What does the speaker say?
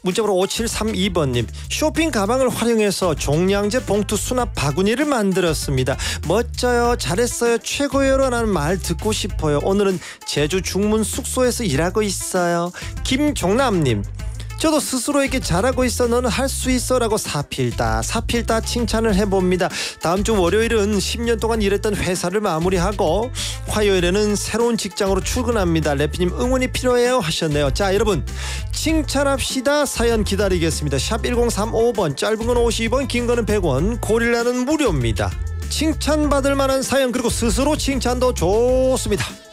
문자번호 5732번님, 쇼핑 가방을 활용해서 종량제 봉투 수납 바구니를 만들었습니다. 멋져요, 잘했어요, 최고예요 라는 말 듣고 싶어요. 오늘은 제주 중문 숙소에서 일하고 있어요. 김종남님, 저도 스스로에게 잘하고 있어, 너는 할 수 있어 라고 사필다 칭찬을 해봅니다. 다음 주 월요일은 10년 동안 일했던 회사를 마무리하고 화요일에는 새로운 직장으로 출근합니다. 래피님 응원이 필요해요 하셨네요. 자, 여러분 칭찬합시다. 사연 기다리겠습니다. 샵 1035번, 짧은 건 50원, 긴 거는 100원, 고릴라는 무료입니다. 칭찬받을 만한 사연, 그리고 스스로 칭찬도 좋습니다.